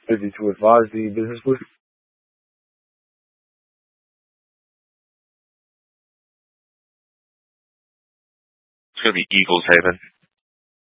busy to advise the business with? It's going to be Eagles Haven.